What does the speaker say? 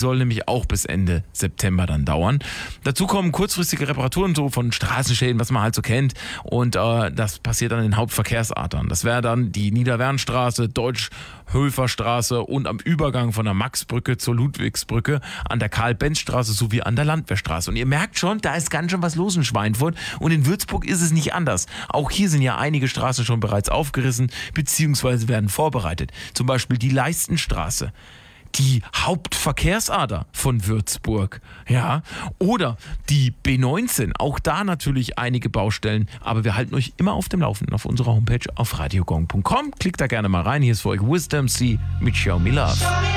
soll nämlich auch bis Ende September dann dauern. Dazu kommen kurzfristige Reparaturen so von Straßenschäden, was man halt so kennt. Und das passiert dann in Hauptverkehrsadern. Das wäre dann die Niederwernstraße, Deutsch-Höfer-Straße und am Übergang von der Maxbrücke zur Ludwigsbrücke, an der Karl-Benz-Straße sowie an der Landwehrstraße. Und ihr merkt schon, da ist ganz schön was los in Schweinfurt. Und in Würzburg ist es nicht anders. Auch hier sind ja einige Straßen schon bereits aufgerissen bzw. werden vorbereitet. Zum Beispiel die Leistenstraße, die Hauptverkehrsader von Würzburg, ja, oder die B19, auch da natürlich einige Baustellen, aber wir halten euch immer auf dem Laufenden auf unserer Homepage auf radiogong.com. Klickt da gerne mal rein, hier ist für euch Wisdom C mit Show Me Love.